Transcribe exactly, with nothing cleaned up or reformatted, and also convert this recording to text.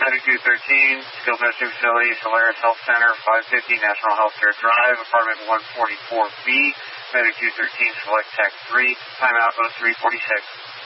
Medic two thirteen, Skilled Nursing Facility, Solaris Health Center, five fifty National Healthcare Drive, Apartment one forty-four B. Medic two thirteen, Select Tech three, timeout oh three forty-six.